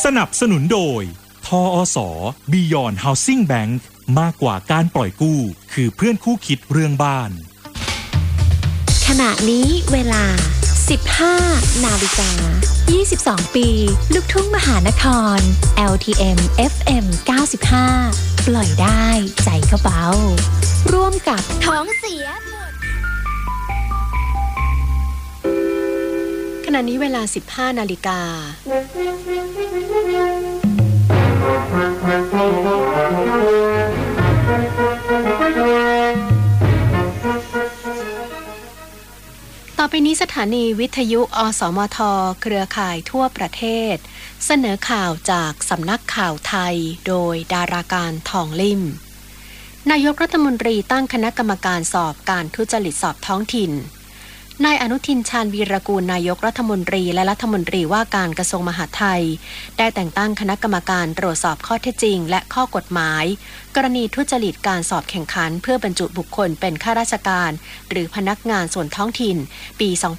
สนับสนุนโดยทอส. Beyond Housing Bank มากกว่าการปล่อยกู้คือเพื่อนคู่คิดเรื่องบ้านขณะนี้เวลา 15:22 น.ปีลูกทุ่งมหานคร LTM FM 95 ปล่อยได้ใจก็เบาร่วมกับท้องเสียขณะนี้เวลา 15 นาฬิกาต่อไปนี้สถานีวิทยุอสมทเครือข่ายทั่วประเทศเสนอข่าวจากสำนักข่าวไทยโดยดาราการทองลิ่มนายกรัฐมนตรีตั้งคณะกรรมการสอบการทุจริตสอบท้องถิ่นนายอนุทินชาญวีรกูลนายกรัฐมนตรีและรัฐมนตรีว่าการกระทรวงมหาดไทยได้แต่งตั้งคณะกรรมการตรวจสอบข้อเท็จจริงและข้อกฎหมายกรณีทุจริตการสอบแข่งขันเพื่อบรรจุบุคคลเป็นข้าราชการหรือพนักงานส่วนท้องถิ่นปี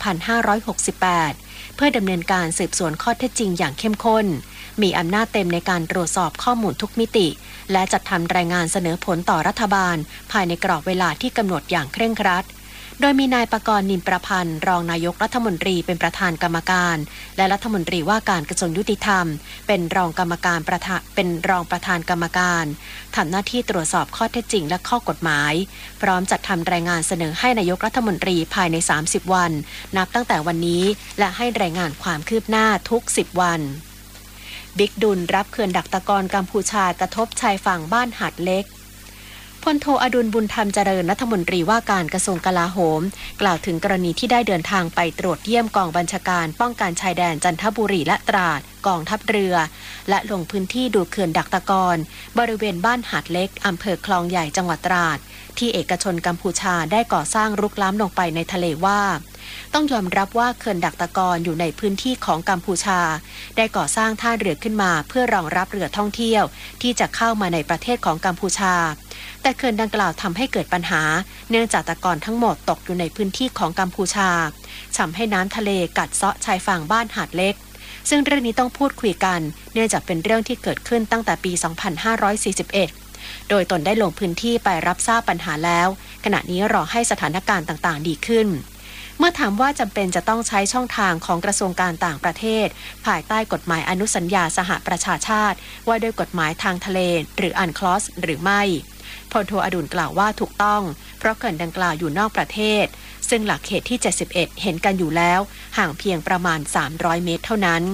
2568 เพื่อดำเนินการสืบสวนข้อเท็จจริงอย่างเข้มข้นมีอำนาจเต็มในการตรวจสอบข้อมูลทุกมิติและจัดทำรายงานเสนอผลต่อรัฐบาลภายในกรอบเวลาที่กำหนดอย่างเคร่งครัดโดยมีนายปกรณ์ นิมประพันธ์รองนายกรัฐมนตรีเป็นประธานกรรมการและรัฐมนตรีว่าการกระทรวงยุติธรรมเป็นรองประธานกรรมการทำหน้าที่ตรวจสอบข้อเท็จจริงและข้อกฎหมายพร้อมจัดทำรายงานเสนอให้นายกรัฐมนตรีภายใน30วันนับตั้งแต่วันนี้และให้รายงานความคืบหน้าทุก10วันบิ๊กดุลรับเขื่อนดักตะกอนกัมพูชากระทบชายฝั่งบ้านหาดเล็กพลโทอดุลบุญธรรมเจริญรัฐมนตรีว่าการกระทรวงกลาโหมกล่าวถึงกรณีที่ได้เดินทางไปตรวจเยี่ยมกองบัญชาการป้องกันชายแดนจันทบุรีและตราดกองทัพเรือและลงพื้นที่ดูเขื่อนดักตะกอนบริเวณบ้านหาดเล็กอำเภอคลองใหญ่จังหวัดตราดที่เอกชนกัมพูชาได้ก่อสร้างรุกล้ำลงไปในทะเลว่าต้องยอมรับว่าเขื่อนดักตะกอนอยู่ในพื้นที่ของกัมพูชาได้ก่อสร้างท่าเรือขึ้นมาเพื่อรองรับเรือท่องเที่ยวที่จะเข้ามาในประเทศของกัมพูชาแต่เขื่อนดังกล่าวทำให้เกิดปัญหาเนื่องจากตะกอนทั้งหมดตกอยู่ในพื้นที่ของกัมพูชาทำให้น้ำทะเลกัดเซาะชายฝั่งบ้านหาดเล็กซึ่งเรื่องนี้ต้องพูดคุยกันเนื่องจากเป็นเรื่องที่เกิดขึ้นตั้งแต่ปี 2541 โดยตนได้ลงพื้นที่ไปรับทราบปัญหาแล้วขณะนี้รอให้สถานการณ์ต่างๆดีขึ้นเมื่อถามว่าจำเป็นจะต้องใช้ช่องทางของกระทรวงการต่างประเทศภายใต้กฎหมายอนุสัญญาสหประชาชาติว่าด้วยกฎหมายทางทะเลหรืออันคลอสหรือไม่พลโทอดุลกล่าวว่าถูกต้องเพราะเขื่อนดังกล่าวอยู่นอกประเทศซึ่งหลักเขตที่71เห็นกันอยู่แล้วห่างเพียงประมาณ300เมตรเท่านั้น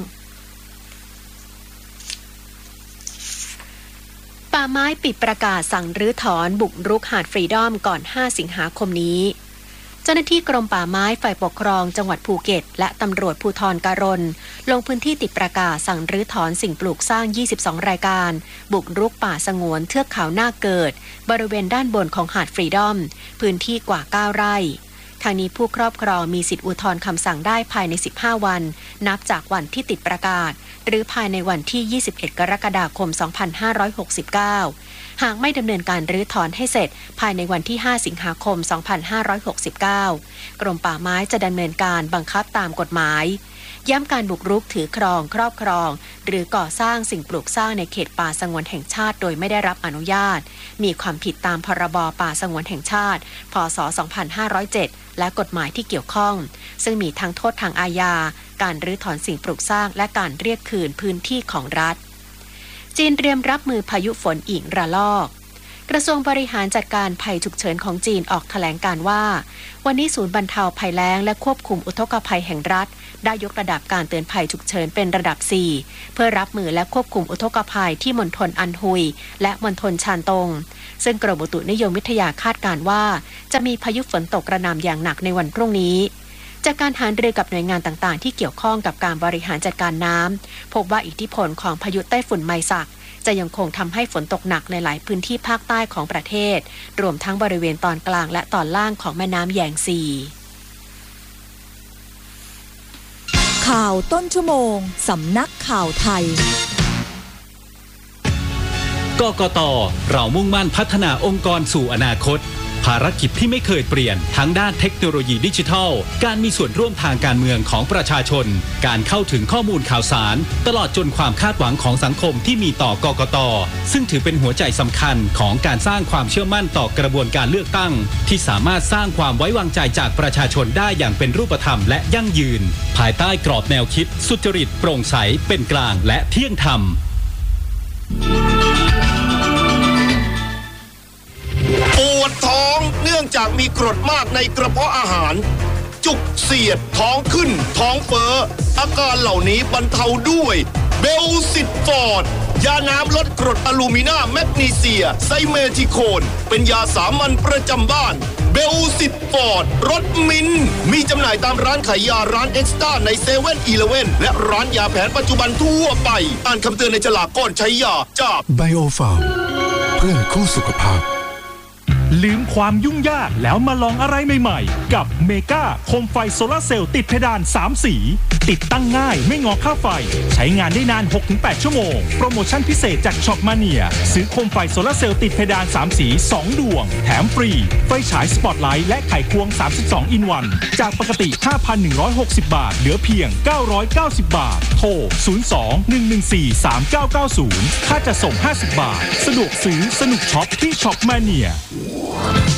ป่าไม้ปิดประกาศสั่งรื้อถอนบุกรุกหาดฟรีดอมก่อน5สิงหาคมนี้เจ้าหน้าที่กรมป่าไม้ฝ่ายปกครองจังหวัดภูเก็ตและตำรวจภูธรการนลงพื้นที่ติดประกาศสั่งรื้อถอนสิ่งปลูกสร้าง22รายการบุกรุกป่าสงวนเทือกเขาหน้าเกิดบริเวณด้านบนของหาดฟรีดอมพื้นที่กว่า9ไร่ทางนี้ผู้ครอบครองมีสิทธิอุทธรณ์คำสั่งได้ภายใน15วันนับจากวันที่ติดประกาศหรือภายในวันที่21กรกฎาคม2569หากไม่ดำเนินการรื้อถอนให้เสร็จภายในวันที่5สิงหาคม2569กรมป่าไม้จะดำเนินการบังคับตามกฎหมายย้ำการบุกรุกถือครองครอบครองหรือก่อสร้างสิ่งปลูกสร้างในเขตป่าสงวนแห่งชาติโดยไม่ได้รับอนุญาตมีความผิดตามพรบป่าสงวนแห่งชาติพ.ศ. 2507และกฎหมายที่เกี่ยวข้องซึ่งมีทั้งโทษทางอาญาการรื้อถอนสิ่งปลูกสร้างและการเรียกคืนพื้นที่ของรัฐจีนเตรียมรับมือพายุฝนอีกระลอกกระทรวงบริหารจัดการภัยฉุกเฉินของจีนออกแถลงการว่าวันนี้ศูนย์บรรเทาภัยแล้งและควบคุมอุทกภัยแห่งรัฐได้ยกระดับการเตือนภัยฉุกเฉินเป็นระดับ4เพื่อรับมือและควบคุมอุทกภัยที่มณฑลอันฮุยและมณฑลชานตงซึ่งกรมอุตุนิยมวิทยาคาดการณ์ว่าจะมีพายุฝนตกกระหน่ำอย่างหนักในวันพรุ่งนี้จากการหารือกับหน่วยงานต่างๆที่เกี่ยวข้องกับการบริหารจัดการน้ำพบว่าอิทธิพลของพายุไต้ฝุ่นไมซักจะยังคงทำให้ฝนตกหนักในหลายพื้นที่ภาคใต้ของประเทศรวมทั้งบริเวณตอนกลางและตอนล่างของแม่น้ำแยงซีข่าวต้นชั่วโมงสำนักข่าวไทยกกต.เรามุ่งมั่นพัฒนาองค์กรสู่อนาคตภารกิจที่ไม่เคยเปลี่ยนทั้งด้านเทคโนโลยีดิจิทัลการมีส่วนร่วมทางการเมืองของประชาชนการเข้าถึงข้อมูลข่าวสารตลอดจนความคาดหวังของสังคมที่มีต่อกกต.ซึ่งถือเป็นหัวใจสำคัญของการสร้างความเชื่อมั่นต่อกระบวนการเลือกตั้งที่สามารถสร้างความไว้วางใจจากประชาชนได้อย่างเป็นรูปธรรมและยั่งยืนภายใต้กรอบแนวคิดสุจริตโปร่งใสเป็นกลางและเที่ยงธรรมปวดท้องเนื่องจากมีกรดมากในกระเพาะอาหารจุกเสียดท้องขึ้นท้องเฟ้ออาการเหล่านี้บรรเทาด้วยเบลซิตฟอร์ดยาน้ำลดกรดอะลูมินาแมกนีเซียไซเมทิโคนเป็นยาสามัญประจำบ้านเบลซิตฟอร์ดรสมิ้นมีจำหน่ายตามร้านขายยาร้านเอ็กซ์ต้าใน7-Eleven และร้านยาแผนปัจจุบันทั่วไปอ่านคำเตือนในฉลากก่อนใช้ยาจากไบโอฟาร์มเพื่อนคู่สุขภาพลืมความยุ่งยากแล้วมาลองอะไรใหม่ๆกับเมกาโคมไฟโซลาร์เซลล์ติดเพดาน3สีติดตั้งง่ายไม่งอค่าไฟใช้งานได้นาน 6-8 ชั่วโมงโปรโมชั่นพิเศษจากช็อปมาเนียซื้อโคมไฟโซลาร์เซลล์ติดเพดาน3สี2ดวงแถมฟรีไฟฉายสปอตไลท์และไขควง32 อินวันจากปกติ 5,160 บาทเหลือเพียง990 บาทโทร 02-114-3990 ค่าจะส่ง50 บาทสะดวกซื้อสนุกช็อปที่ช็อปมาเนีย